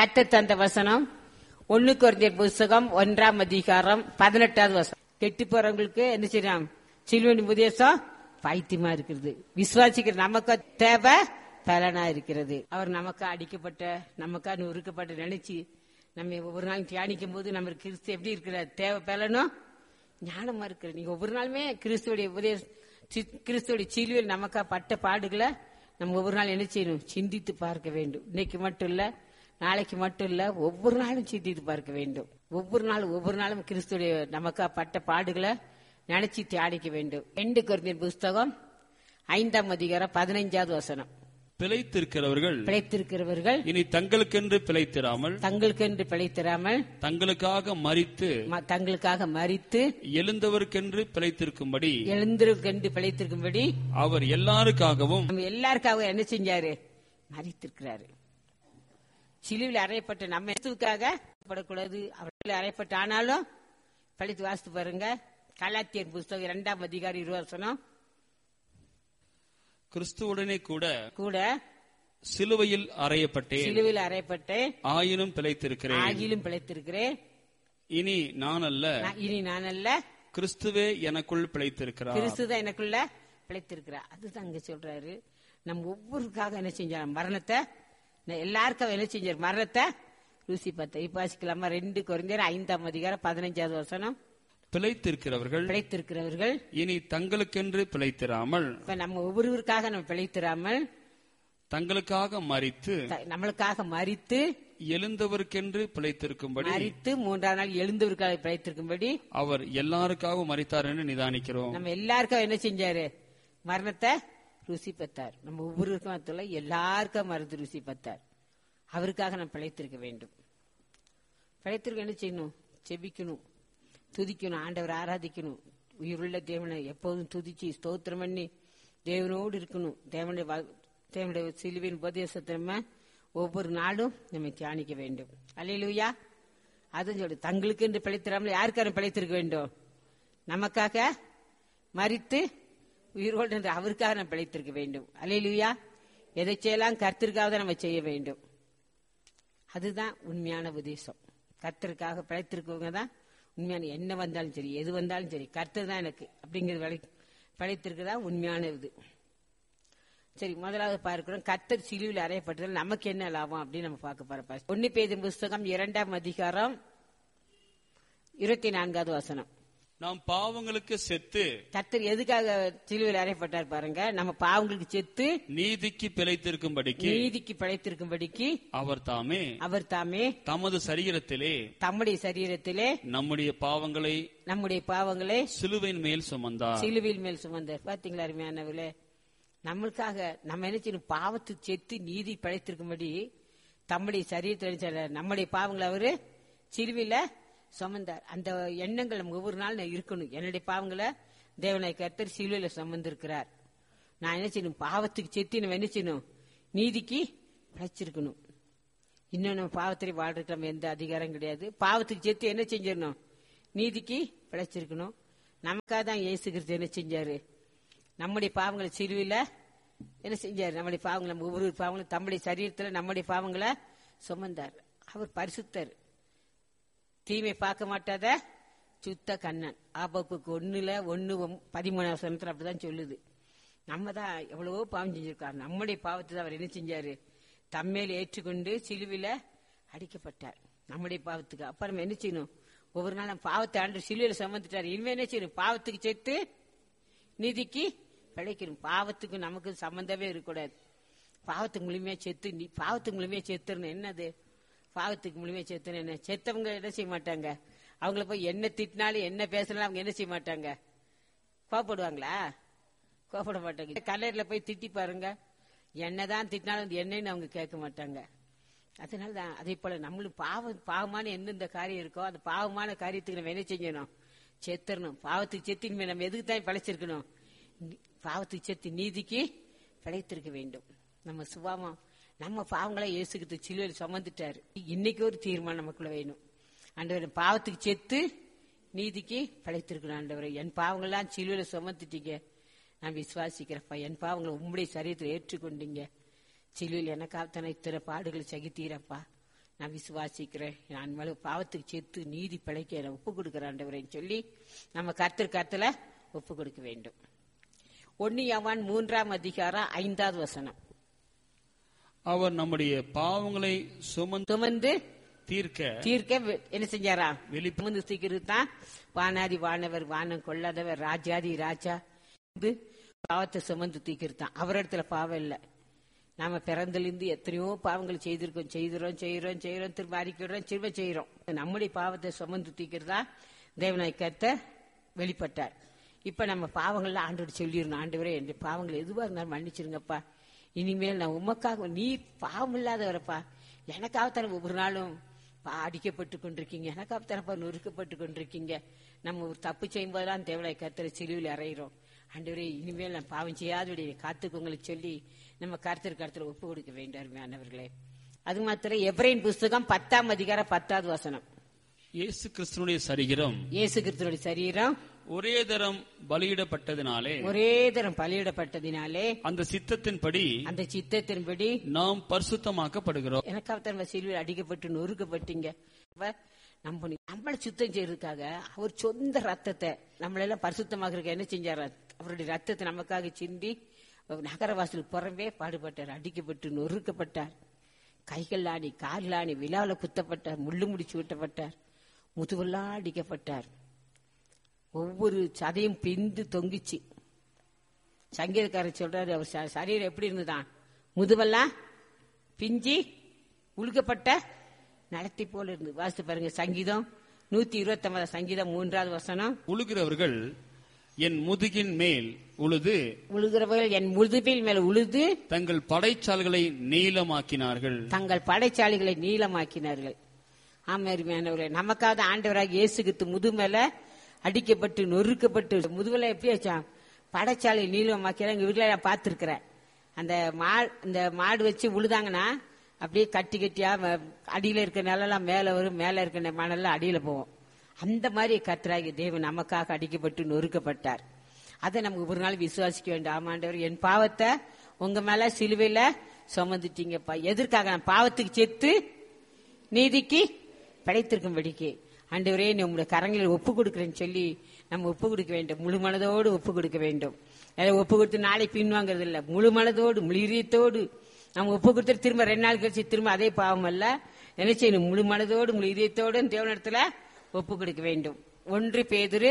கர்த்தர் தந்த வசனம் 1 கொரிந்தியர் புஸ்தகம் 1:18 வசனம். கெட்டு போறவங்களுக்கு என்ன செய்யலாம்? சிலுவையின் உபதேசம் பைத்தியமா இருக்கிறது. விசுவாசிக்கிற நமக்கு தேவை பலனா இருக்கிறது. அவர் நமக்கா அடிக்கப்பட்ட, நமக்கா நொறுக்கப்பட்ட நினைச்சு நம்ம ஒவ்வொரு நாளும் தியானிக்கும் போது நம்ம கிறிஸ்து எப்படி இருக்கிற தேவை பலனும் ஞானமா இருக்கிற. நீங்க ஒவ்வொரு நாளுமே கிறிஸ்துவோடைய சிலுவையில் நமக்கா பட்ட பாடுகளை நம்ம ஒவ்வொரு நாள் என்ன செய்யணும்? சிந்தித்து பார்க்க வேண்டும். இன்னைக்கு மட்டும் இல்ல, நாளைக்கு மட்டும் இல்ல, ஒவ்வொரு நாளும் சிந்தித்து பார்க்க வேண்டும். ஒவ்வொரு நாளும் கிறிஸ்துடைய நமக்கா பட்ட பாடுகளை நினைச்சு தியானிக்க வேண்டும். 2 கொரிந்தியர் புஸ்தகம் 5:15 வசனம். பிழைத்திருக்கிறவர்கள் இனி தங்களுக்கென்று பிழைத்திராமல் தங்களுக்காக மரித்து எழுந்தவர்க்கென்று பிழைத்திருக்கும்படி அவர் எல்லாருக்காகவும் என்ன செஞ்சாரு? மரித்திருக்கிறாரு. சிலுவையில் அறையப்பட்ட நம்ம இயேசுவுக்காக படக்கூடாது. அவர்கள் அறையப்பட்ட ஆனாலும் படித்து வாசித்து பாருங்க. கலாத்தியர் புஸ்தகம் 2:20 வசனம். கிறிஸ்துவுடனே கூட சிலுவையில் அறையப்பட்டேன், ஆயினும் பிழைத்திருக்கிறேன். இனி நான் அல்ல, கிறிஸ்துவே எனக்குள் பிழைத்திருக்கிறார். அதுதான் அங்க சொல்றாரு. நம்ம ஒவ்வொருக்காக என்ன செஞ்சார்? மரணத்தை எல்லாருக்கும் என்ன செஞ்சார்? மரணத்தை ருசி பார்த்த. இப்ப வாசிக்கலாமா? 2 கொரிந்தியர் 5:15 வசனம். பிழைத்திருக்கிறவர்கள் இனி தங்களுக்கென்று பிழைத்திராமல், நம்ம ஒவ்வொருவருக்காக நம்ம பிழைத்திராமல் தங்களுக்காக மரித்து எழுந்தவருக்கென்று பிழைத்திருக்கும்படி, மரித்து 3ஆம் நாள் எழுந்தவருக்காக பிழைத்திருக்கும்படி அவர் எல்லாருக்காகவும் மரித்தார் என்று நிதானிக்கிறோம். நம்ம எல்லாருக்கும் என்ன செஞ்சாரு? மரணத்தை ருசி பார்த்தார். நம்ம ஒவ்வொருவருக்கும் எல்லாருக்கும் மருந்து ருசி பார்த்தார். அவருக்காக நம்ம பிழைத்திருக்க வேண்டும். பிழைத்திருக்க என்ன செய்யணும்? செபிக்கணும், துதிக்கணும், ஆண்டவர் ஆராதிக்கணும். உயிருள்ள தேவனை எப்போதும் துதிச்சு ஸ்தோத்திரம் பண்ணி தேவனோடு இருக்கணும். தேவனுடைய சிலுவையின் உபதேசத்தை நம்ம ஒவ்வொரு நாளும் நம்ம தியானிக்க வேண்டும். அல்லேலூயா. அதுவும் சொல்லு, தங்களுக்கு என்று பிழைத்திராமல் யாருக்காரும் பிழைத்திருக்க வேண்டும்? நமக்காக மரித்து உயிரோடு என்று அவருக்காக நம்ம பிழைத்திருக்க வேண்டும். அல்லேலூயா. எதை செய்யலாம்? கர்த்தருக்காக நம்ம செய்ய வேண்டும். அதுதான் உண்மையான உபதேசம். கர்த்தருக்காக பிழைத்திருக்கவங்க தான் உண்மையான. என்ன வந்தாலும் சரி, எது வந்தாலும் சரி, கர்த்தர் தான் எனக்கு அப்படிங்கிறது பிழைத்திருக்குதா உண்மையான இது. சரி, முதலாவது பார்க்கிறோம், கர்த்தர் சிலுவையில் அறையப்பட்டதில் நமக்கு என்ன லாபம் அப்படின்னு நம்ம பார்க்க போறோம். 1 பேதுரு புஸ்தகம் 2:24 வசனம். நாம் பாவங்களுக்கு செத்து, கர்த்தர் எதுக்காக சிலுவையில் அறையப்பட்டார் பாருங்க? நம்ம பாவங்களுக்கு செத்து நீதிக்கு பிழைத்திருக்கும்படிக்கு அவர் தாமே தமது சரீரத்திலே நம்முடைய பாவங்களை சிலுவையின் மேல் சுமந்தார். பாத்தீங்களா அருமையானவர்களே? நம்மளுக்காக நம்ம என்ன செய்யணும்? பாவத்துக்கு செத்து நீதி பிழைத்திருக்கும்படி தம்முடைய சரீரத்தில் நம்முடைய பாவங்களை அவரு சிலுவையில சுமந்தார். அந்த எண்ணங்கள் நம்ம ஒவ்வொரு நாள் இருக்கணும். என்னுடைய பாவங்களை தேவனாய் கர்த்தர் சிலுவையில சுமந்திருக்கிறார். நான் என்ன செய்யணும்? பாவத்துக்கு செத்து நம்ம என்ன செய்யணும்? நீதிக்கு பிழைச்சிருக்கணும். இன்னும் நம்ம பாவத்திலே வாழ்றதுக்கு நம்ம எந்த அதிகாரம் கிடையாது. பாவத்துக்கு செத்து என்ன செஞ்சிடணும்? நீதிக்கு பிழைச்சிருக்கணும். நமக்காக தான் இயேசு கிறிஸ்து என்ன செஞ்சாரு? நம்முடைய பாவங்களை சிலுவையில என்ன செஞ்சாரு? நம்முடைய பாவங்களை, நம்ம ஒவ்வொரு பாவங்களும் தம்முடைய சரீரத்தில் நம்முடைய பாவங்களை சுமந்தார். அவர் பரிசுத்தர், தீமை பார்க்க மாட்டாத சுத்த கண்ணன். ஆபோக்கு 1:13 அப்படிதான் சொல்லுது. நம்ம தான் எவ்வளவோ பாவம் செஞ்சிருக்காரு. நம்முடைய பாவத்தை தான் அவர் என்ன செஞ்சாரு? தம்மேல் ஏற்றுக்கொண்டு சிலுவையில அடிக்கப்பட்டார் நம்முடைய பாவத்துக்கு. அப்புறம் என்ன செய்யணும்? ஒவ்வொரு நாளும் பாவத்தை ஆண்டு சிலுவையில சுமந்துட்டாரு. இனிமே என்ன செய்யணும்? பாவத்துக்கு சேர்த்து நீதிக்கு பிழைக்கணும். பாவத்துக்கு நமக்கு சம்பந்தமே இருக்கக்கூடாது. பாவத்துக்கு முழுமையா செத்துறணும். என்னது பாவத்துக்கு முழுமையா செத்துன்னு? என்ன செத்தவங்க என்ன செய்ய மாட்டாங்க? அவங்கள போய் என்ன திட்டினாலும் என்ன பேசினாலும் அவங்க என்ன செய்ய மாட்டாங்க? கோபப்படுவாங்களா? கோபப்பட மாட்டாங்க. கல்லறையில போய் திட்டி பாருங்க, என்னதான் திட்டினாலும் என்னன்னு அவங்க கேட்க மாட்டாங்க. அதனாலதான் அதே போல நம்மளும் பாவமான எந்தெந்த காரியம் இருக்கோ அந்த பாவமான காரியத்துக்கு நம்ம என்ன செய்யணும்? செத்துறணும். பாவத்துக்கு செத்து இனிமே நம்ம எதுக்கு தான் பிழைச்சிருக்கணும்? பாவத்துக்கு செத்து நீதிக்கு பிழைத்திருக்க வேண்டும். நம்ம சுபாவம், நம்ம பாவங்களை இயேசுகிட்டு சிலுவையில் சுமந்துட்டாரு. இன்னைக்கு ஒரு தீர்மானம் நமக்குள்ள வேணும். ஆண்டவரே, பாவத்துக்கு செத்து நீதிக்கு பிழைத்திருக்கணும். ஆண்டவரே, என் பாவங்கள்லாம் சிலுவையில் சுமந்துட்டீங்க, நான் விசுவாசிக்கிறப்பா. என் பாவங்களை உம்முடைய சரீரத்தில் ஏற்றுக்கொண்டீங்க. சிலுவையில் எனக்காக இத்தனை பாடுகளை சகித்தீரப்பா. நான் விசுவாசிக்கிறேன், நான் மேல பாவத்துக்கு சேர்த்து நீதி பிழைக்க நான் ஒப்பு கொடுக்கிறேன் ஆண்டவரேன்னு சொல்லி நம்ம கர்த்தர் ஒப்பு கொடுக்க வேண்டும். 1 யோவான் 3:5 அவர் நம்முடைய பாவங்களை சுமந்து தீர்க்க என்ன செஞ்சாரா? வெளிப்பந்து தீர்க்கிறது தான் வானாதி வானவர், வானம் கொள்ளாதவர், ராஜாதி ராஜா. பாவத்தை சுமந்து தீர்க்கிறது தான். அவர் இடத்துல பாவம் இல்லை. நாம பிறந்திலிருந்து எத்தனையோ பாவங்கள் செய்கிறோம், திரும்ப அறிக்கிறோம், திரும்ப செய்யறோம். நம்முடைய பாவத்தை சுமந்து தீர்க்கிறதா தேவனாய் கர்த்தர் வெளிப்பட்டார். இப்ப நம்ம பாவங்கள்ல ஆண்டோடு சொல்லிடணும், ஆண்டவரே என் பாவங்கள் எதுவாக இருந்தாலும் மன்னிச்சிருங்கப்பா, இனிமேல் நான் உமக்காக, நீ பாவம் இல்லாதவரப்பா, எனக்காகத்தான ஒவ்வொரு நாளும் அடிக்கப்பட்டு கொண்டிருக்கீங்க, எனக்காகத்தானப்பா நொறுக்கப்பட்டு கொண்டிருக்கீங்க. நம்ம ஒரு தப்பு செய்யும் போதெல்லாம் தேவனாய் கர்த்தரை சிலுவையில் அறையிறோம். ஆண்டவரே இனிமேல் நான் பாவம் செய்யாதபடி காத்துக்கோங்களுக்கு சொல்லி நம்ம கர்த்தர் ஒப்பு கொடுக்க வேண்டும். அருமையானவர்களே, அது மாத்திரம் எபிரேயர் புஸ்தகம் 10:10 இயேசு கிறிஸ்துவினுடைய சரீரம் ஒரே தரம் பலியிடப்பட்டதினாலே அந்த சித்தத்தின்படி நாம் பரிசுத்தமாக்கப்படுகிறோம். எனக்காக சிலுவையில் அடிக்கப்பட்டு நொறுக்கப்பட்டீங்க. நம்மளை சுத்தம் செய்யறதுக்காக அவர் சொந்த ரத்தத்தை நம்மளெல்லாம் பரிசுத்தமாக்குறதுக்கு என்ன செஞ்சார்? அவருடைய ரத்தத்தை நமக்காக சிந்தி நகரவாசல் புறம்பே பாடுபட்டார், அடிக்கப்பட்டு நொறுக்கப்பட்டார், கைகள் ஆணி கால் ஆணி விழாவில் குத்தப்பட்டார், முள்ளு முடிச்சு விட்டப்பட்டார், முதுவெல்லாம் அடிக்கப்பட்டார், ஒவ்வொரு சதையும் பிந்து தொங்கிச்சு. சங்கீதக்காரர் சொல்றாரு, அவர் சரீரம் எப்படி இருந்துதான்? முதுவெல்லாம் பிஞ்சி உழுக்கப்பட்ட நடத்தி போல இருந்து. வாசித்து பாருங்க, சங்கீதம் 129 சங்கீதம் 3 உழுகிறவர்கள் என் முதுகின் மேல் உழுது தங்கள் படைச்சால்களை நீளமாக்கினார்கள். ஆமாரிமையானவர்களே, நமக்காக ஆண்டவராக இயேசு கிறிஸ்து முதுகு மேல அடிக்கப்பட்டு நொறுக்கப்பட்டு முதுகுல எப்படி வச்சான்? படைச்சாலை நீளமாக்கிறாங்க. எங்க வீட்டுல நான் பார்த்திருக்கிறேன். அந்த மாடு வச்சு உழுதாங்கன்னா அப்படியே கட்டி கட்டியா அடியில இருக்க நிலம் மேல வரும், மேல இருக்க மணல்லாம் அடியில போவோம். அந்த மாதிரி கர்த்தராகிய தேவன் நமக்காக அடிக்கப்பட்டு நொறுக்கப்பட்டார். அதை நமக்கு ஒரு நாள் விசுவாசிக்க வேண்டும். ஆமாண்டவர், என் பாவத்தை உங்க மேல சிலுவையில சுமந்துட்டீங்கப்பா. எதற்காக? நான் பாவத்துக்கு செத்து நீதிக்கு படைத்திருக்கும்படிக்கு. ஆண்டவரே, நீ உங்களுடைய கரங்களில் ஒப்பு கொடுக்கிறேன்னு சொல்லி நம்ம ஒப்பு கொடுக்க வேண்டும். முழு மனதோடு ஒப்பு கொடுக்க வேண்டும். ஒப்பு கொடுத்து நாளை பின்வாங்கிறது இல்லை. முழு மனதோடு முழு இதயத்தோடு நம்ம ஒப்பு கொடுத்துட்டு திரும்ப 2 நாள் கழிச்சு திரும்ப அதே பாவம் அல்ல. என்ன செய்யணும்? முழு மனதோடு முழு இதயத்தோடு தேவனிடத்துல ஒப்பு கொடுக்க வேண்டும். 1 பேதுரு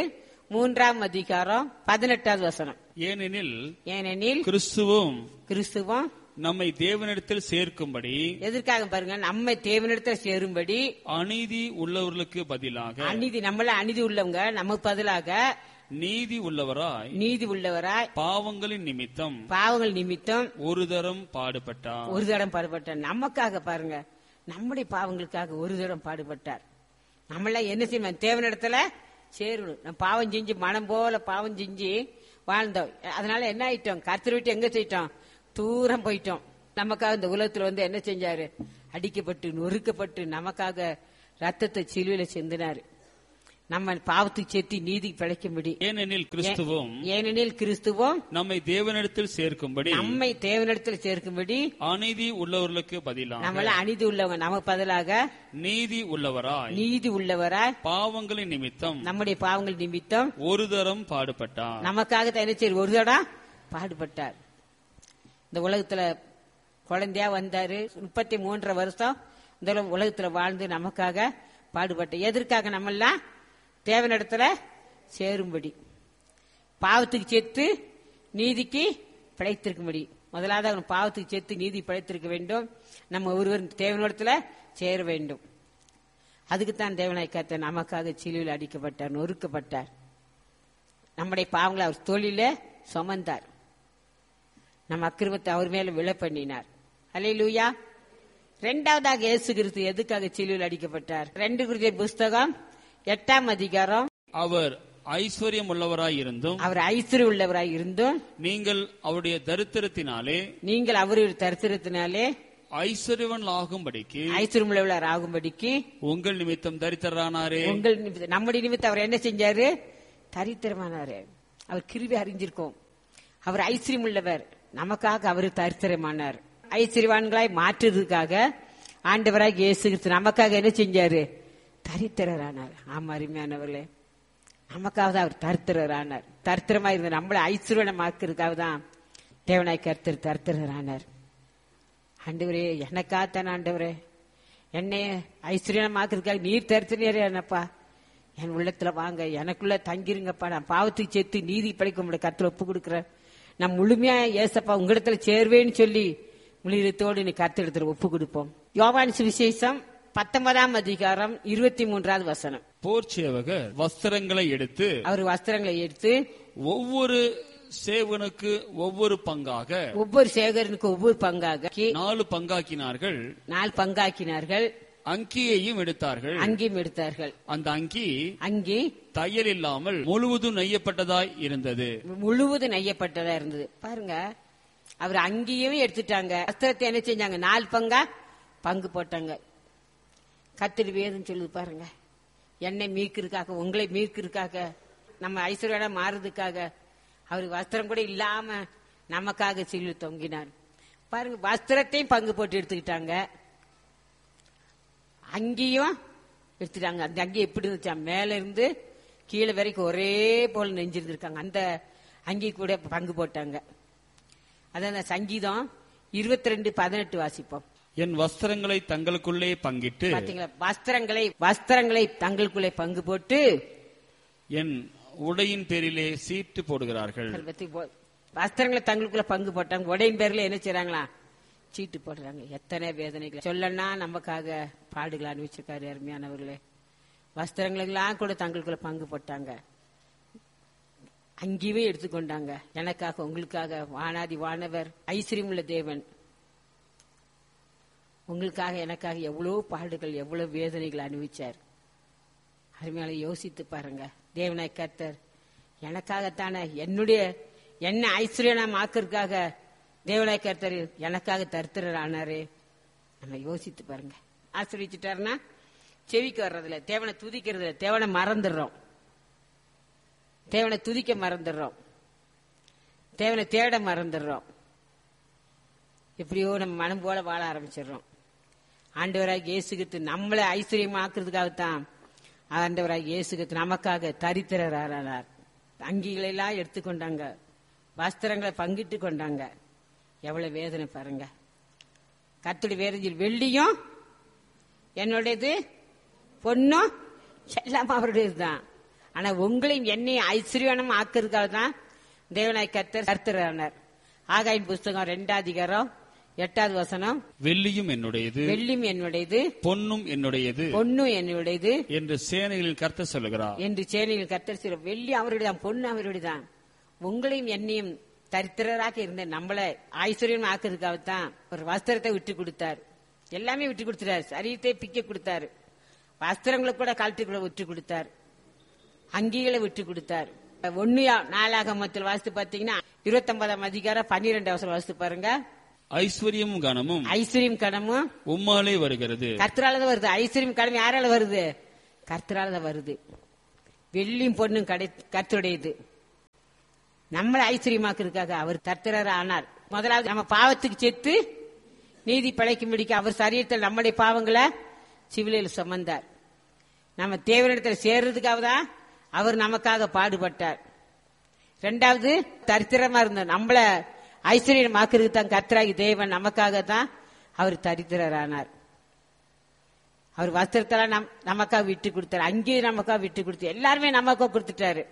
3:18 ஏனெனில் கிறிஸ்துவும் நம்மை தேவனிடத்தில் சேர்க்கும்படி. எதற்காக பாருங்க? நம்மை தேவனிடத்தில் சேரும்படி அநீதி உள்ளவர்களுக்கு பதிலாக, நம்மள அநீதி உள்ளவங்க நமக்கு பதிலாக நீதி உள்ளவராய் பாவங்களின் நிமித்தம் ஒரு தரம் பாடுபட்டார். நமக்காக பாருங்க, நம்முடைய பாவங்களுக்காக ஒரு தரம் பாடுபட்டார். நம்மள என்ன செய்யணும்? தேவனிடத்துல சேரணும். நம்ம பாவம் செஞ்சு மனம் போல பாவம் செஞ்சு வாழ்ந்தோம். அதனால என்ன ஆயிட்டோம்? கர்த்தரை விட்டு எங்க போயிட்டோம்? தூரம் போயிட்டோம். நமக்காக இந்த உலகத்துல என்ன செஞ்சாரு? அடிக்கப்பட்டு நொறுக்கப்பட்டு நமக்காக ரத்தத்தை சிலுவையில சிந்தினாரு. நம்ம பாவத்துக்கு சேர்த்து நீதி பிழைக்கும்படி. ஏனெனில் கிறிஸ்துவும் நம்மை தேவனிடத்தில் சேர்க்கும்படி அநீதி உள்ளவர்களுக்கு பதிலாக, நம்மள அநீதி உள்ளவங்க நமக்கு பதிலாக நீதி உள்ளவராய் பாவங்களின் நிமித்தம், நம்முடைய பாவங்கள் நிமித்தம் ஒரு தரம் பாடுபட்டார். நமக்காக என்ன செய்ய? ஒரு தரம் பாடுபட்டார். இந்த உலகத்துல குழந்தையா வந்தாரு. 33 வருஷம் இந்த உலகத்துல வாழ்ந்து நமக்காக பாடுபட்ட. எதற்காக? நம்மெல்லாம் தேவனிடத்துல சேரும்படி, பாவத்துக்கு சேர்த்து நீதிக்கு பிழைத்திருக்கும்படி. முதலாவது அவன் பாவத்துக்கு சேர்த்து நீதி பிழைத்திருக்க வேண்டும். நம்ம ஒருவர் தேவனிடத்துல சேர வேண்டும். அதுக்குத்தான் தேவனாய் கர்த்தர் நமக்காக சிலுவையில் அடிக்கப்பட்டார், நொறுக்கப்பட்டார். நம்முடைய பாவங்களை அவர் தோளில சுமந்தார். நம்ம அக்கிரமத்தை அவர் மேல விழ பண்ணினார். அல்லேலூயா. 2வதாக இயேசு கிறிஸ்து எதுக்காக சிலுவையில் அடிக்கப்பட்டார்? 2 கொரிந்தியர் புஸ்தகம் 8 அவர் ஐஸ்வர்யம் உள்ளவராய் இருந்தும், நீங்கள் அவருடைய தரித்திரத்தினாலே ஐஸ்வர்யவன் ஆகும்படிக்கு உங்கள் நிமித்தம் தரித்திரரானாரே. நம்முடைய நிமித்தம் அவர் என்ன செஞ்சாரு? தரித்திரமானாரு. அவர் கிருபை அறிஞ்சிருக்கோம். அவர் ஐஸ்வர்யம் உள்ளவர், நமக்காக அவர் தரித்திரமானார். ஐஸ்வர்யவான்களாய் மாற்றுறதுக்காக ஆண்டவராக இயேசு கிறிஸ்து நமக்காக என்ன செஞ்சாரு? தரித்திரரானார். ஆமா அருமையானவர்களே, நமக்காக தான் அவர் தரித்திரரானார். தரித்திரமா இருந்த நம்மளை ஐஸ்வர்யமாக்குறதுக்காக தான் தேவனாய் கர்த்தர் தரித்திரரானார். ஆண்டவரே, எனக்காகத்தான் ஆண்டவரே, என்னை ஐஸ்வர்யமாக்குறதுக்காக நீர் தரித்திரரே என்னப்பா, என் உள்ளத்துல வாங்க, எனக்குள்ள தங்கிருங்கப்பா, நான் பாவத்துக்கு சேர்த்து நீதி படைக்க உங்களுடைய கருத்துல ஒப்பு கொடுக்குறேன், நான் முழுமையா ஏசப்பா உங்களிடத்துல சேர்வேன்னு சொல்லி முழுத்தோடு நீ கருத்து ஒப்பு கொடுப்போம். யோவான் சுவிசேஷம் 19ஆம் அதிகாரம் 23வது வசனம். போர் சேவகர் வஸ்திரங்களை எடுத்து, அவர் வஸ்திரங்களை எடுத்து ஒவ்வொரு சேவனுக்கு ஒவ்வொரு பங்காக, ஒவ்வொரு சேவகனுக்கு ஒவ்வொரு பங்காக 4 பங்காக்கினார்கள். 4 பங்காக்கினார்கள். அங்கியையும் எடுத்தார்கள். அங்கியும் எடுத்தார்கள். அந்த அங்கி தையல் இல்லாமல் முழுவதும் நெய்யப்பட்டதாய் இருந்தது. முழுவதும் நெய்யப்பட்டதா இருந்தது. பாருங்க, அவர் அங்கேயும் எடுத்துட்டாங்க. வஸ்திரத்தை என்ன செஞ்சாங்க? 4 பங்கா பங்கு போட்டாங்க. கர்த்தர் வேதம் சொல்லுது பாருங்க, என்னை மீட்கிறதுக்காக, உங்களை மீட்கிறதுக்காக, நம்ம ஐஸ்வர்யா மாறுறதுக்காக அவர் வஸ்திரம் கூட இல்லாம நமக்காக சிலுவை தொங்கினார். பாருங்க, வஸ்திரத்தையும் பங்கு போட்டு எடுத்துக்கிட்டாங்க, அங்கேயும் எடுத்துட்டாங்க. அந்த அங்கி எப்படி இருந்துச்சா? மேல இருந்து கீழே வரைக்கும் ஒரே போல நெஞ்சிருந்திருக்காங்க. அந்த அங்கி கூட பங்கு போட்டாங்க. அதான் சங்கீதம் 22:18 வாசிப்போம். என் வஸ்திரங்களை தங்களுக்குள்ளே பங்கிட்டு, பாத்தீங்களா, வஸ்திரங்களை தங்களுக்குள்ளே பங்கு போட்டு என் உடையின் பேரிலே சீட்டு போடுகிறார்கள். வஸ்திரங்களை தங்களுக்குள்ள பங்கு போட்டாங்க, உடையின் பேர்ல என்ன செய்றாங்களா? சீட்டு போடுறாங்க. எத்தனை வேதனைகள் சொல்லனா நமக்காக பாடுகள் அனுபவிச்சிருக்காரு அருமையானவர்களே. வஸ்திரங்களெல்லாம் கூட தங்களுக்குள்ள பங்கு போட்டாங்க, அங்கேயுமே எடுத்துக்கொண்டாங்க. எனக்காக உங்களுக்காக வானாதி வானவர் ஐஸ்வர்யமுள்ள தேவன் உங்களுக்காக எனக்காக எவ்வளவு பாடுகள், எவ்வளவு வேதனைகள் அனுபவிச்சார். அருமையால யோசித்து பாருங்க. தேவனாய் கர்த்தர் எனக்காகத்தானே, என்ன ஐஸ்வர்யம் ஆக்கிறதுக்காக தேவனாய் கர்த்தர் எனக்காக தரித்திரரானாரு. நம்ம யோசித்து பாருங்க. ஆசிரிச்சுட்டாருன்னா செவிக்கு வர்றதில்ல, தேவனை துதிக்கிறதுல, தேவனை மறந்துடுறோம், தேவனை துதிக்க மறந்துடுறோம், தேவனை தேட மறந்துடுறோம். எப்படியோ நம்ம மனம் போல வாழ ஆரம்பிச்சிடுறோம். ஆண்டவராக இயேசு கிறிஸ்து நம்மளை ஐஸ்வர்யமாக்குறதுக்காகத்தான் ஆண்டவராக இயேசு கிறிஸ்து நமக்காக தரித்திரரானார். அங்கிகளெல்லாம் எடுத்துக்கொண்டாங்க, வஸ்திரங்களை பங்கிட்டு கொண்டாங்க. எவ்வளவு வேதனை பாருங்க. கர்த்தருடைய வேதனையில் வெள்ளியும் என்னுடையது, பொண்ணும் எல்லாம் அவருடையதுதான். ஆனா உங்களையும் என்னையும் ஐஸ்வர்யம் ஆக்குறதுக்காக தான் தேவனாய் கர்த்தர் தரித்திரரானார். ஆகாயின் புஸ்தகம் 2ஆம் அதிகாரம் 8வது வசனம். வெள்ளியும் என்னுடையது, வெள்ளியும் என்னுடையது, பொன்னும் என்னுடையது, பொன்னும் என்னுடையது என்று சேனைகளின் கர்த்தர் சொல்லுகிறார். என்று சேனைகளின் கர்த்தர் சொல்ல. வெள்ளி அவருடையதான், பொண்ணு அவருடையதான். உங்களையும் என்னையும் தரித்திரராக இருந்த நம்மளை ஐஸ்வர்யம் ஆக்குறதுக்காகத்தான் ஒரு வஸ்திரத்தை விட்டு கொடுத்தார். எல்லாமே விட்டு கொடுத்தாரு. சரீரத்தை பிக்க கொடுத்தாரு, வஸ்திரங்களை கூட கழட்டி விட்டு கொடுத்தார், அங்கிகளை விட்டு கொடுத்தார். 1 நாளாகமத்தில் வாசித்து பாத்தீங்கன்னா 29ஆம் அதிகாரம் 12வது வசனம் வாசித்து பாருங்க. ஐஸ்வர்யமும் கனமும், ஐஸ்வர்யம் கனமும் உம்மாலே வருகிறது. கர்த்தரால தான் வருது. ஐஸ்வர்யம் கனம் யாரால வருது? கர்த்தரால தான் வருது. வெள்ளியும் பொண்ணும் கர்த்தருடையது. நம்மளை ஐஸ்வர்யமாக்குறதுக்காக அவர் கர்த்தராக ஆனார். முதலாவது நம்ம பாவத்துக்கு செத்து நீதி படைக்கும்படிக்கு அவர் சரீரத்தில் நம்முடைய பாவங்களை சிலுவையில் சுமந்தார். நம்ம தேவனிடத்தில் சேர்றதுக்காக தான் அவர் நமக்காக பாடுபட்டார். 2வது தரித்திரமா இருந்த நம்மள ஐஸ்வர்யமாக்குறதுக்கு தான் கர்த்தராகி தேவன் நமக்காக தான் அவர் தரித்திரரானார். அவர் வஸ்திரத்தெல்லாம் நமக்காக விட்டு கொடுத்தாரு, அங்கேயும் நமக்காக விட்டு கொடுத்தாரு, எல்லாருமே நமக்காக கொடுத்துட்டாரு.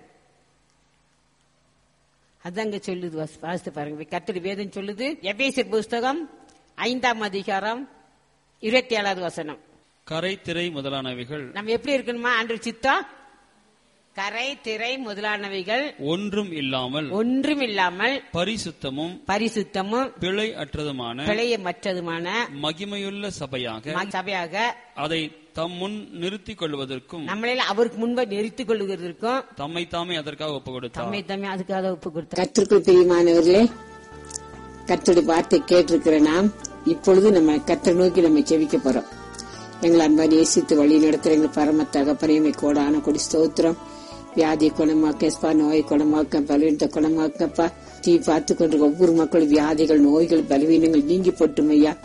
அதாங்க சொல்லுது, வாசித்து பாருங்க. கர்த்தருடைய வேதம் சொல்லுது. எபேசியர் புஸ்தகம் 5ஆம் அதிகாரம் 27வது வசனம். கரை திரை முதலானவைகள் நம்ம எப்படி இருக்கணுமா? ஆண்டவர் சித்தம் கரை திரை முதலானவைகள் ஒன்றும் இல்லாமல் பரிசுத்தமும் பிழை அற்றதுமான மகிமையுள்ள சபையாக அதை தம் முன் நிறுத்திக் கொள்வதற்கும், நம்மள அவருக்கு முன்பு நிறுத்திக் கொள்வதற்கும் தம்மை தாமே அதற்காக ஒப்பு கொடுத்தார். அதுக்காக ஒப்பு கொடுத்தார். கர்த்தருக்குள் பிரியமானவர்களே, கர்த்தருடைய வார்த்தை கேட்டிருக்கிற நாம் இப்பொழுது நம்ம கர்த்தரை நோக்கி நம்ம செவிக்க போறோம். எங்களை அன்பான் நேசித்து வழி நடத்துற எங்கள் பரம தகப்பனே கோடான கொடி ஸ்தோத்திரம். வியாதி குணமாக்கப்பா, நோய் குணமாக்க, பலவீனத்தை குணமாக்கப்பா. பார்த்து கொண்டு ஒவ்வொரு மக்களும் வியாதிகள், நோய்கள், பலவீனங்கள் நீங்கி போட்டும் ஐயா.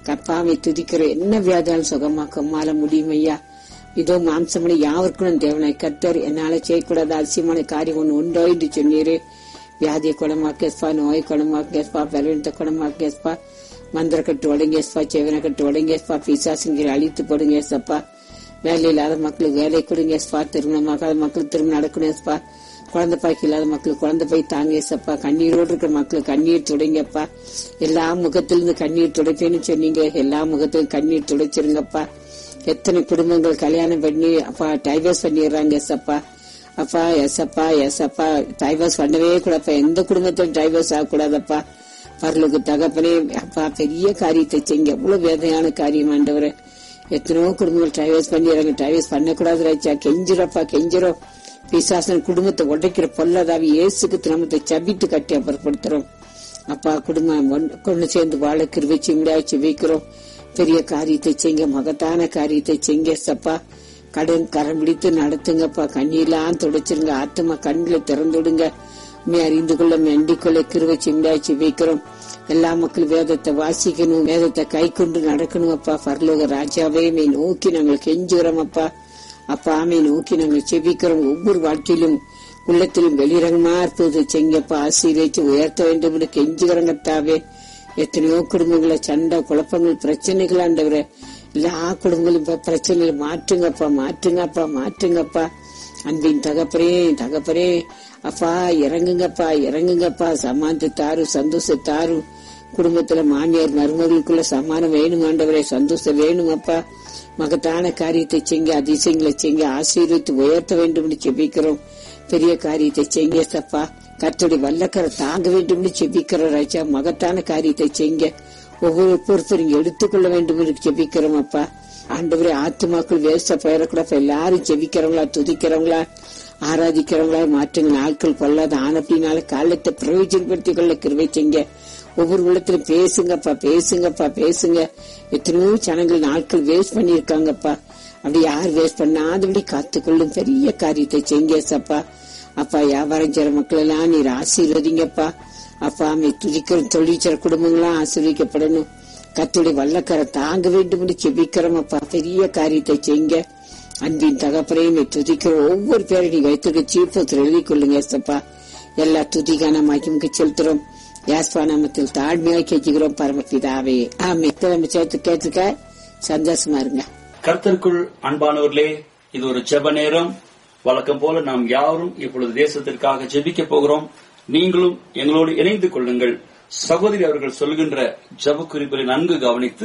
கப்பாவை துதிக்கிற என்ன வியாதியால் சுகமாக்க மால முடியும் ஐயா. இதோ மாம்சமனை யாவருக்கும் தேவனாய் கர்த்தர் என்னால செய்யக்கூடாத அதிசயமான காரியம் உண்டோ என்று சொன்னீரு. வியாதியை குணமாக்கேஸ்பா, நோயை குணமாக்கேஸ்பா, பலவீனத்தை குணமாக்கேஸ்பா, மந்திர கட்டு உடங்கேஸ்பா, செவனை கட்டு உடங்கேஸ்பா, பிசாசுங்களை அழித்து போடுங்கப்பா. வேலை இல்லாத மக்களுக்கு வேலை கொடுங்கப்பா, திருமணமாகாத மக்களுக்கு திருமணம் நடக்கணும்ப்பா, குழந்தை பாய்க்கு இல்லாத மக்களுக்கு குழந்தை பாய் தாங்கப்பா, கண்ணீரோடு இருக்கிற மக்களுக்கு கண்ணீர் துடைங்கப்பா. எல்லா முகத்திலிருந்து கண்ணீர் துடைப்பேன்னு சொன்னீங்க, எல்லா முகத்திலும் கண்ணீர் துடைச்சிருங்கப்பா. எத்தனை குடும்பங்கள் கல்யாணம் பண்ணி அப்பா டைவர்ஸ் பண்ணிடுறாங்க எஸ்அப்பா. அப்பா எஸ்அப்பா எஸ்அப்பா டைவர்ஸ் பண்ணவே கூடப்பா. எந்த குடும்பத்திலும் டைவர்ஸ் ஆகக்கூடாதப்பா. பரலுக்கு தகப்பனே அப்பா பெரிய காரியத்தை செய்யுங்க. எவ்வளவு வேதனையான காரியம் ஆண்டவரே. எத்தனையோ குடும்பங்கள் டைவர்ஸ் பண்ணிடுறாங்க. டைவர்ஸ் பண்ணக்கூடாது ராஜா. கெஞ்சிரப்பா கெஞ்சிரும். பிசாசன் குடும்பத்தை உடைக்கிற பொல்லதாவி இயேசுக்கு திருமணத்தை சபித்து கட்டி அப்புறப்படுத்துறோம். அப்பா குடும்பம் கொண்டு சேர்ந்து வாழ கிருபை செய்ய வைக்கிறோம். பெரிய காரியத்தை செய்யுங்க, மகத்தான காரியத்தை செய்யுங்க சப்பா. கடன் கரம் பிடித்து நடத்துங்கப்பா. கண்ணீர்லாம் துடைச்சிருங்க. ஆத்மா கண்களை திறந்துடுங்க. அறிந்து கொள்ள வேண்டிக் கொள்ள கிருபை செய்ய வைக்கிறோம். எல்லா மக்களும் வேதத்தை வாசிக்கணும், வேதத்தை கை கொண்டு நடக்கணும் அப்பா. பரலோக ராஜாவே மே நோக்கி நாங்கள் கெஞ்சுகிறோம் அப்பா. அப்பா மே நோக்கி நாங்கள் செபிக்கிறோம். ஒவ்வொரு வாழ்க்கையிலும் உள்ளத்திலும் வெளிரங்கமா இருப்பது செங்கப்பா. ஆசீர்வதிச்சு உயர்த்த வேண்டும் என்று கெஞ்சுகிறங்கத்தாவே. எத்தனையோ குடும்பங்கள சண்டை குழப்பங்கள் பிரச்சனைகள் ஆண்டவரே. எல்லா குடும்பங்களும் பிரச்சனைகளை மாற்றுங்கப்பா மாற்றுங்கப்பா மாற்றுங்கப்பா. அன்பின் தகப்பரே தகப்பரே அப்பா இறங்குங்கப்பா இறங்குங்கப்பா. சமானத்தை தாரு, சந்தோஷத்தாரு. குடும்பத்துல மாமியார் மருமகளுக்குள்ள சமானம் வேணும் ஆண்டவரே, சந்தோஷம் வேணும் அப்பா. மகத்தான காரியத்தை செய்ய, அதிசயங்களை செய்ய, ஆசீர்வித்து உயர்த்த வேண்டும் என்று செபிக்கிறோம். பெரிய காரியத்தை செய்ய சப்பா. கர்த்தருடைய வல்லக்கரை தாங்க வேண்டும் செபிக்கிற ராஜா. மகத்தான காரியத்தை செய்ய ஒவ்வொரு பொறுப்பையும் எடுத்துக்கொள்ள வேண்டும் என்று செபிக்கிறோம் அப்பா. ஆண்டவரே ஆத்துமாக்கள் வேஸ்டா போயிடக்கூட எல்லாரும் செபிக்கிறவங்களா, துதிக்கிறவங்களா, ஆராதிக்கிறவங்களா மாற்றுங்க. நாட்கள் கொள்ளாத ஆனப்படினால காலத்தை பிரயோஜனப்படுத்திக் கொள்ள கிருபை செய்ய. ஒவ்வொரு உள்ளத்திலும் பேசுங்கப்பா பேசுங்கப்பா பேசுங்க. எத்தனையோ ஜனங்கள் நாட்கள் வேஸ்ட் பண்ணிருக்காங்கப்பா. அப்படி யார் வேஸ்ட் பண்ணாதபடி காத்துக்கொள்ளும் பெரிய காரியத்தை செய்ய சப்பா. அப்பா வியாபாரம் செய்ற மக்கள் எல்லாம் நீர் ஆசீர்வதிங்கப்பா. அப்பா துதிக்கிற தொழிற்சர குடும்பங்களாம் ஆசீர்வதிக்கப்படணும். கர்த்தருடைய வல்லக்கரை தாங்க வேண்டும் என்று செபிக்கிறோம் அப்பா. பெரிய காரியத்தை செய்யுங்க. அன்பின் தகப்பனையும் துதிக்கிற ஒவ்வொரு பேரும் நீ வைத்திருக்க சீப்பத்தில் எழுதி கொள்ளுங்க சப்பா. எல்லா துதிக்கான மகிமுக்கு செலுத்துறோம். யாஸ்பா நாமத்தில் தாழ்மையாக கேட்கிறோம் பரமபிதாவே ஆமே. நம்ம சேர்த்து கேட்டுக்க சந்தோஷமா இருங்க. கர்த்தருக்குள் அன்பானவர்களே, இது ஒரு ஜெப நேரம். வழக்கம் போல நாம் யாரும் இப்பொழுது தேசத்திற்காக ஜெபிக்க போகிறோம். நீங்களும் எங்களோடு இணைந்து கொள்ளுங்கள். சகோதரி அவர்கள் சொல்கின்ற ஜெப குறிப்புகளை நன்கு கவனித்து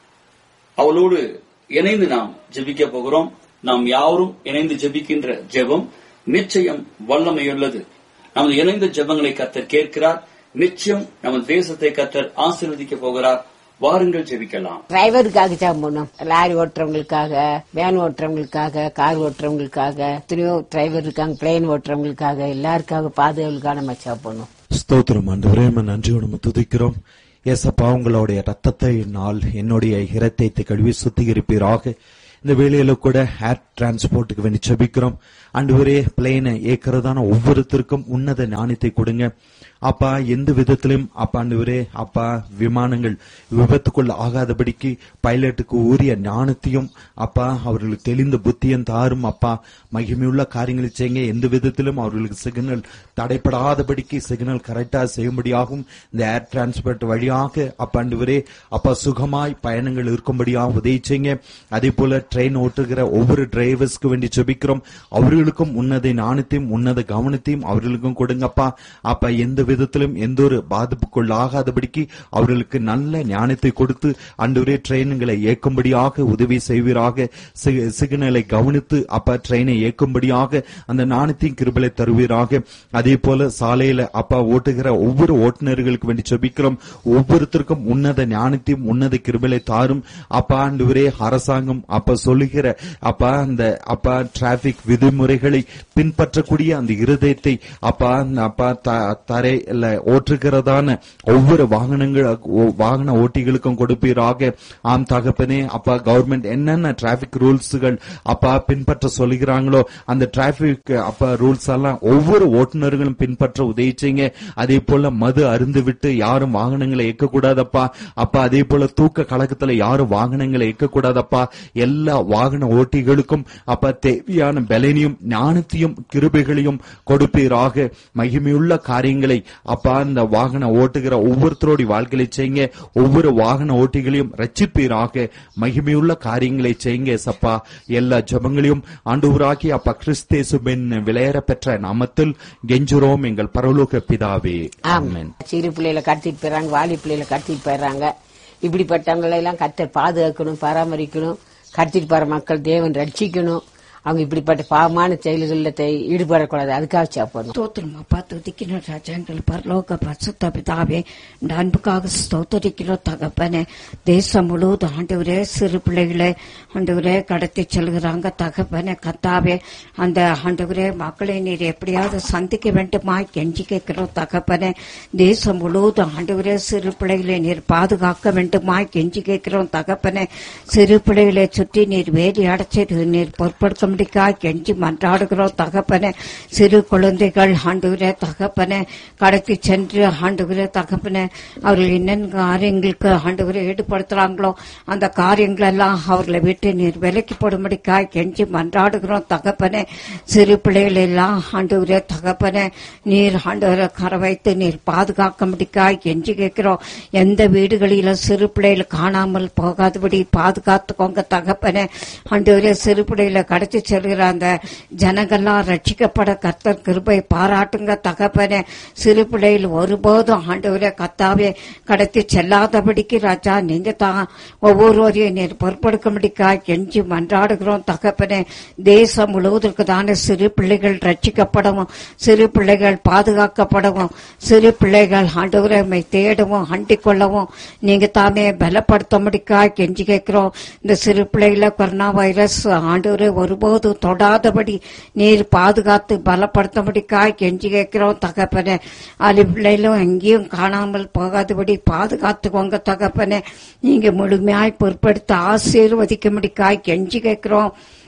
அவளோடு இணைந்து நாம் ஜெபிக்க போகிறோம். நாம் யாரும் இணைந்து ஜெபிக்கின்ற ஜெபம் நிச்சயம் வல்லமையுள்ளது. நமது இணைந்த ஜெபங்களை கர்த்தர் கேட்கிறார். நிச்சயம் நமது தேசத்தை கர்த்தர் ஆசீர்வதிக்க போகிறார். வாருங்கள் ஜெபிக்கலாம். டிரைவருக்காக ஜெபம் பண்ணோம். லாரி ஓட்டுறவங்களுக்காக, வேன் ஓட்டுறவங்களுக்காக, கார் ஓட்டுறவங்களுக்காக, எத்தனையோ டிரைவர் இருக்காங்க, பிளேன் ஓட்டுறவங்களுக்காக, எல்லாருக்காக பாதுகாவலுக்காக நம்ம ஜெபம் பண்ணோம். ஸ்தோத்திரம் ஆண்டவரே, நன்றியோடு நம்ம துதிக்கிறோம். ஏசப்பா உங்களுடைய ரத்தத்தை என்னால் என்னுடைய இரத்தத்தை கழுவி சுத்திகரிப்பீராக. இந்த வேளையில கூட ஏர் டிரான்ஸ்போர்ட்டுக்கு வேண்டி ஜெபிக்கிறோம். ஆண்டவரே பிளேனை ஏற்கிறதான ஒவ்வொருத்தருக்கும் உன்னத ஞானத்தை கொடுங்க அப்பா. எந்த விதத்திலும் அப்பா ஆண்டவரே அப்பா விமானங்கள் விபத்துக்குள்ள ஆகாதபடிக்கு பைலட்டுக்கு உரிய ஞானத்தையும் அப்பா அவர்களுக்கு தெளிந்த புத்தியும் தாரும் அப்பா. மகிமையுள்ள காரியங்களை செய்யுங்க. எந்த விதத்திலும் அவர்களுக்கு சிக்னல் தடைப்படாதபடிக்கு சிக்னல் கரெக்டா செய்யும்படியாகும். இந்த ஏர் டிரான்ஸ்போர்ட் வழியாக அப்பா ஆண்டவரே அப்பா சுகமாய் பயணங்கள் இருக்கும்படியாக உதவி செய்யுங்க. அதே போல ட்ரெயின் ஓட்டுகிற ஒவ்வொரு டிரைவர்ஸ்க்கு வேண்டி ஜெபிக்கிறோம். அவர்களுக்கும் உன்னத ஞானத்தையும் உன்னத கவனத்தையும் அவர்களுக்கும் கொடுங்கப்பா. அப்பா எந்த விதத்திலும் எந்த ஒரு பாதிப்புக்குள் ஆகாதபடிக்கு அவர்களுக்கு நல்ல ஞானத்தை கொடுத்து ஆண்டவரே ட்ரெயின்களை இயக்கும்படியாக உதவி செய்வீராக. சிக்னலை கவனித்து அப்பா ட்ரெயினை இயக்கும்படியாக அந்த ஞானத்தையும் கிருபையை தருவீராக. அதே போல சாலையில அப்பா ஓட்டுகிற ஒவ்வொரு ஓட்டுநர்களுக்கு வேண்டி ஜெபிக்கிறோம். ஒவ்வொருத்தருக்கும் உன்னத ஞானத்தையும் உன்னத கிருபையை தாரும் அப்பா. ஆண்டவரே அரசாங்கம் அப்பா சொல்லுகிற அப்பா அந்த அப்பா டிராபிக் விதிமுறைகளை பின்பற்றக்கூடிய அந்த இருதயத்தை அப்பா அப்பா தரை ஓட்டுகிறதான ஒவ்வொரு வாகன ஓட்டிகளுக்கும் கொடுப்பீராக. ஆம் தகப்பனே, அப்பா கவர்மெண்ட் என்னென்ன டிராபிக் ரூல்ஸ்கள் அப்பா பின்பற்ற சொல்லுகிறாங்களோ அந்த டிராபிக் அப்பா ரூல்ஸ் எல்லாம் ஒவ்வொரு ஓட்டுநர்களும் பின்பற்ற உதவி செய்யுங்க. அதே போல மது அருந்து விட்டு யாரும் வாகனங்களை இயக்கக்கூடாதப்பா. அப்பா அதே போல தூக்க கழகத்துல யாரும் வாகனங்களை இயக்கக்கூடாதப்பா. எல்லா வாகன ஓட்டிகளுக்கும் அப்பா தேவையான பலனையும் ஞானத்தையும் கிருபைகளையும் கொடுப்பீராக. மகிமையுள்ள காரியங்களை அப்பா இந்த வாகன ஓட்டுகிற ஒவ்வொருத்தரோட வாழ்க்கையை செய்யுங்க. ஒவ்வொரு வாகன ஓட்டிகளையும் ரட்சிப்பீராக. மகிமையுள்ள காரியங்களை செய்யுங்க சப்பா. எல்லா ஜெபங்களையும் ஆண்டவராகிய அப்பா கிறிஸ்தேசுவின் விலையேற பெற்ற நாமத்தில் கெஞ்சுறோம் எங்கள் பரலோக பிதாவே, ஆமென். சிறு பிள்ளைகளை கடத்திட்டு போயிடறாங்க, வாலி பிள்ளைகளை கடத்திட்டு போயிடறாங்க. இப்படிப்பட்டவங்களை எல்லாம் கர்த்தர் பாதுகாக்கணும், பராமரிக்கணும். கடத்திட்டு போற மக்கள் தேவன் ரட்சிக்கணும். அவங்க இப்படிப்பட்ட பாவமான செயல்களில் ஈடுபடக்கூடாது. அதுக்காக சாப்பிடணும். ஸ்தோத்திரம் அப்பா, துதிக்கிறோம் ராஜா. எங்கள் பரலோக பரிசுத்த பிதாவே, இந்த அன்புக்காக ஸ்தோத்திரிக்கிறோம் தகப்பனே. தேசம் முழுவதும் ஆண்டவரே சிறு பிள்ளைகளை ஆண்டவரே கடத்தி செல்கிறாங்க தகப்பனே. கத்தாவே, அந்த ஆண்டவரே மக்களை நீர் எப்படியாவது சந்திக்க வேண்டுமா கெஞ்சி கேட்கிறோம் தகப்பனே. தேசம் முழுவதும் ஆண்டவரே சிறு பிள்ளைகளை நீர் பாதுகாக்க வேண்டுமா கெஞ்சி கேட்கிறோம் தகப்பனே. சிறு பிள்ளைகளை சுற்றி நீர் வேலி அடைச்சது நீர் பொறுப்படுத்த கெஞ்சி மன்றாடுகிறோம் தகப்பனே. சிறு குழந்தைகள் ஆண்டவரே தகப்பனே கடத்தி சென்று ஆண்டவரே தகப்பனே அவர்கள் என்னென்ன காரியங்களுக்கு ஆண்டவரை ஈடுபடுத்துறாங்களோ அந்த காரியங்கள் எல்லாம் அவர்களை விட்டு நீர் விலக்கி போடும்படிக்காய் கெஞ்சி மன்றாடுகிறோம் தகப்பனே. சிறு பிள்ளைகள் எல்லாம் ஆண்டவரே தகப்பனே நீர் ஆண்டவரை கரை வைத்து நீர் பாதுகாக்கும்படிக்காய் கெஞ்சி கேட்கிறோம். எந்த வீடுகளிலும் சிறு பிள்ளைகள் காணாமல் போகாதபடி பாதுகாத்துக்கோங்க தகப்பனே. ஆண்டவரே சிறு பிள்ளைகளை கடத்தி செல்கிற அந்த ஜனங்கள்லாம் ரட்சிக்கப்பட கர்த்தர் கிருபை பாராட்டுங்க தகப்பனே. சிறு பிள்ளைகள் ஒருபோதும் ஆண்டவரே கர்த்தாவே கடத்தி செல்லாதபடிக்கு ராஜா நீங்க தான் ஒவ்வொருவரையும் நீர் பொறுப்படுக்கும்படிக்காய் கெஞ்சி மன்றாடுகிறோம் தகப்பனே. தேசம் முழுவதற்கு தானே சிறு பிள்ளைகள் ரட்சிக்கப்படவும், சிறு பிள்ளைகள் பாதுகாக்கப்படவும், சிறு பிள்ளைகள் ஆண்டவரை தேடவும் அண்டிக் கொள்ளவும் நீங்க தாமே பலப்படுத்தும்படிக்காய் கெஞ்சி கேட்கிறோம். இந்த சிறு பிள்ளைகளை கொரோனா வைரஸ் ஆண்டவரை ஒருபோது தொடாதபடி நீர் பாதுகாத்து பலப்படுத்தபடிக்காய் கெஞ்சி கேட்கிறோம் தகப்பனே. அலி பிள்ளைகளும் எங்கேயும் காணாமல் போகாதபடி பாதுகாத்துக்கோங்க தகப்பனே. நீங்க முழுமையாய் பொறுப்படுத்த ஆசீர்வதிக்கும்படிக்காய் கெஞ்சி கேட்கிறோம்.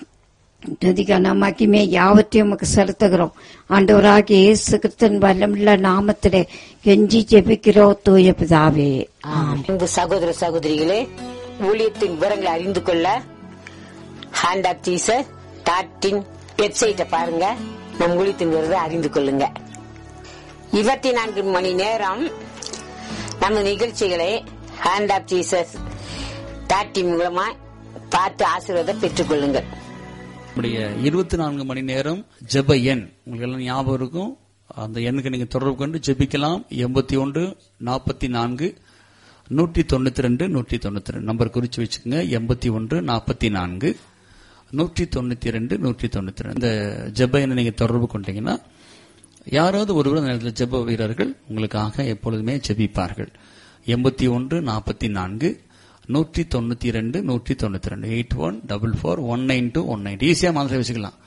மகிமே யாவற்றையும் நமக்கு செலுத்துகிறோம். ஆண்டவராகிய இயேசு கிறிஸ்துவின் வல்லமுள்ள நாமத்திலே கெஞ்சி ஜெபிக்கிறோம் தூய பிதாவே, ஆமென். சகோதர சகோதரிகளே, ஊழியத்தின் விவரங்களை அறிந்து கொள்ள ஹேண்ட் ஆஃப் ஜீசஸ் வெப்சைட்டை பாருங்க. நம் ஊழியத்தின் விவரத்தை அறிந்து கொள்ளுங்க. 24 மணி நேரம் நம்ம நிகழ்ச்சிகளை ஹேண்ட் ஆஃப் ஜீசஸ் மூலமா பார்த்து ஆசீர்வாதம் பெற்றுக் கொள்ளுங்கள். 24 மணி நேரம் ஜெப எண் உங்களுக்கு எல்லாம் ஞாபகம் இருக்கும். அந்த எண்ணுக்கு நீங்க தொடர்பு கொண்டு ஜெபிக்கலாம். 81 44 192 192 நம்பர் குறிச்சு வச்சுக்கோங்க. 81 44 192 192 இந்த ஜெப எண்ணை நீங்க தொடர்பு கொண்டீங்கன்னா யாராவது ஒருவர் அந்த நேரத்தில் ஜெப வீரர்கள் உங்களுக்காக எப்பொழுதுமே ஜெபிப்பார்கள். 81 44 192 192 8144192192 ஈஸியா மாதிரி வச்சுக்கலாம்.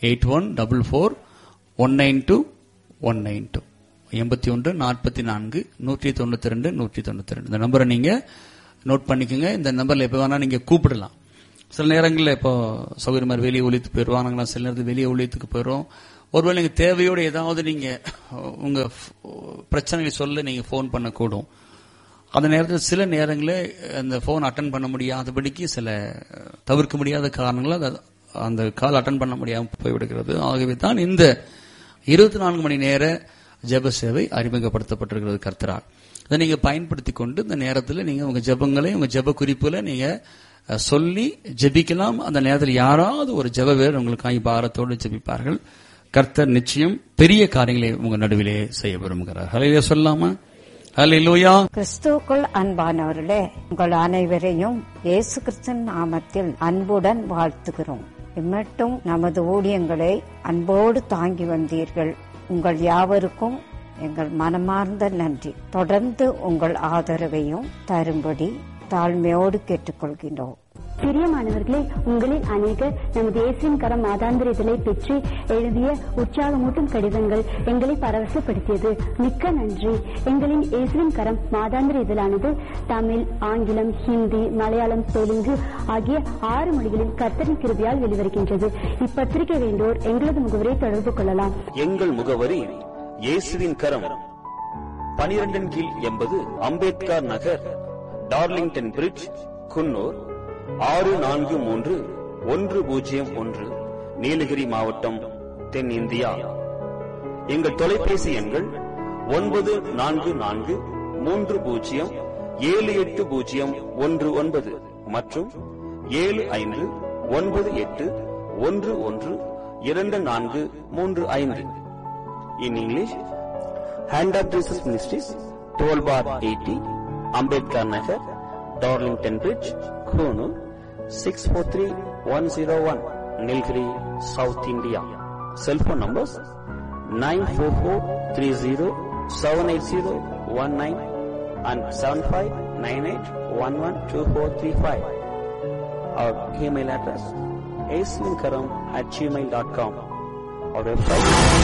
8144192192 81 44 192 192 இந்த நம்பரை நீங்க நோட் பண்ணிக்கோங்க. இந்த நம்பர்ல எப்ப வேணா நீங்க கூப்பிடலாம். சில நேரங்களில் இப்போ சௌகரியமா வெளியே ஒழித்து போயிடுவோம். நாங்களாம் சில நேரத்தில் வெளியே ஒழித்துக்கு போயிடுவோம். ஒருவேளை நீங்க தேவையோடு ஏதாவது நீங்க உங்க பிரச்சனைகளை சொல்ல நீங்க போன் பண்ணக்கூடும். அந்த நேரத்தில் சில நேரங்களில் அந்த போன் அட்டன் பண்ண முடியாதபடிக்கு சில தவிர்க்க முடியாத காரணங்களால் அந்த கால் அட்டன் பண்ண முடியாமல் போய்விடுகிறது. ஆகவே தான் இந்த 24 மணி நேர ஜெப சேவை அறிமுகப்படுத்தப்பட்டிருக்கிறது கர்த்தரால். அதை நீங்க பயன்படுத்தி கொண்டு இந்த நேரத்தில் நீங்க உங்க ஜெபங்களை உங்க ஜெப குறிப்புல நீங்க சொல்லி ஜெபிக்கலாம். அந்த நேரத்தில் யாராவது ஒரு ஜெப வீரர் உங்களுக்காக பாரத்தோடு ஜெபிப்பார்கள். கர்த்தர் நிச்சயம் பெரிய காரியங்களை உங்க நடுவிலே செய்ய விரும்புகிறார். ஹல்லேலூயா சொல்லாமா? ஹல்லேலூயா. கிறிஸ்துவுக்குள் அன்பானவர்களே, உங்கள் அனைவரையும் இயேசு கிறிஸ்துவின் நாமத்தில் அன்புடன் வாழ்த்துகிறோம். இம்மட்டும் நமது ஊழியங்களை அன்போடு தாங்கி வந்தீர்கள். உங்கள் யாவருக்கும் எங்கள் மனமார்ந்த நன்றி. தொடர்ந்து உங்கள் ஆதரவையும் தரும்படி தாழ்மையோடு கேட்டுக்கொள்கிறோம். பிரியமானவர்களே, உங்களில் அநேகர் நமது இயேசுவின் கரம் மாதாந்திர இதழை பெற்று எழுதிய உற்சாகமூட்டும் கடிதங்கள் எங்களை பரவசப்படுத்தியது. மிக்க நன்றி. எங்களின் இயேசுவின் கரம் மாதாந்திர இதழானது தமிழ், ஆங்கிலம், ஹிந்தி, மலையாளம், தெலுங்கு ஆகிய 6 மொழிகளில் கர்த்தரின் கிருபையால் வெளிவருகின்றது. இப்பத்திரிகை வேண்டோர் எங்களது முகவரை தொடர்பு கொள்ளலாம். எங்கள் முகவரி இயேசுவின் கரம், 12 கீழ் 80 அம்பேத்கர் நகர், டார்லிங்டன் பிரிட்ஜ், குன்னூர் 643101, நீலகிரி மாவட்டம், தென்னிந்தியா. எங்கள் தொலைபேசி எண்கள் 9443078019 மற்றும் 7598112435. In English, Hand of Jesus Ministries, 12/80, Ambedkar Nagar, Darlington Bridge, Kunu, 643101, Nilgiri, South India. Cell phone numbers 944307801 and 7598112435. Our email address aislinkaram@gmail.com. Our website